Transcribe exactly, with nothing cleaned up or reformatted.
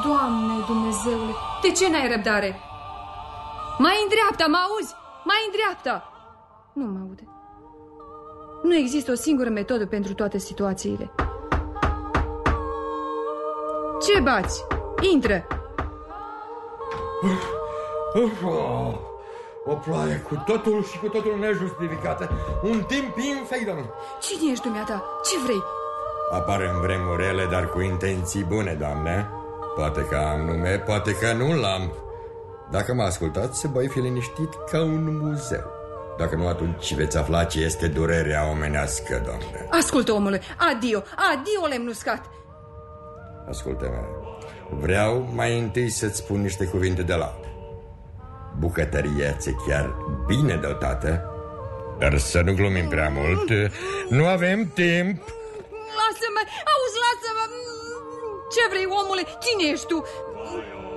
Doamne Dumnezeule, de ce n-ai răbdare? Mai în dreapta, mă auzi? Mai în dreapta! Nu mă aude. Nu există o singură metodă pentru toate situațiile. Ce bați? Intră! Oh, o ploaie cu totul și cu totul nejustificată. Un timp infect, doamne. Cine ești dumneata? Ce vrei? Apar în vremurele, dar cu intenții bune, doamne. Poate că am nume, poate că nu l-am. Dacă mă ascultați, voi fi liniștit ca un muzeu. Dacă nu, atunci veți afla ce este durerea omenească, doamne. Ascultă, omule, adio, adio, lemn uscat. Ascultă-mă. Vreau mai întâi să-ți spun niște cuvinte de laudă. Bucătăria ți-e chiar bine dotată, dar să nu glumim prea mult. Nu avem timp. Lasă-mă, auzi, lasă-mă. Ce vrei, omule? Cine ești tu?